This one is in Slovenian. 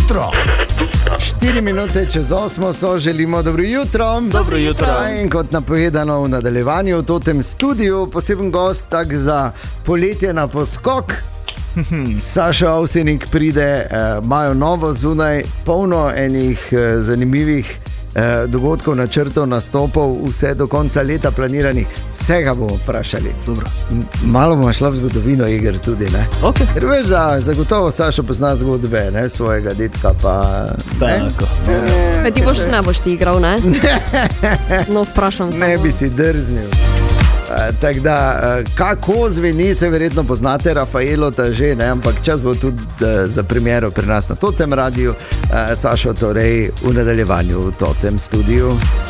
jutro. 4 minute čez 8 so, želimo dobro jutro. Dobro jutro. In kot napovedano v nadaljevanju v tem studiu, poseben gost tak za poletje na poskok. Saša Avsenik pride, imajo novo zunaj, polno enih zanimivih dogodkov, načrtov, nastopov, vse do konca leta planiranih. Vsega bomo vprašali. Dobro. Malo bomo šla v zgodovino iger tudi, ne? Okay. Ker veš, zagotovo Saša pozna zgodbe, ne? Svojega detka pa... Tako. Ti boš ti igral, ne? No, vprašam se. Ne bi si drznil. Tako da, kako zveni, se verjetno poznate Rafaelota že, ne? Ampak čas bo tudi za premiero pri nas na Totem radiju. Sašo torej v nadaljevanju v Totem studiu.